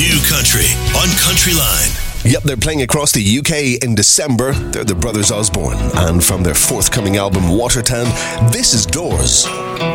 New Country on Country Line. Yep, they're playing across the UK in December. They're the Brothers Osborne. And from their forthcoming album, Watertown, this is Doors.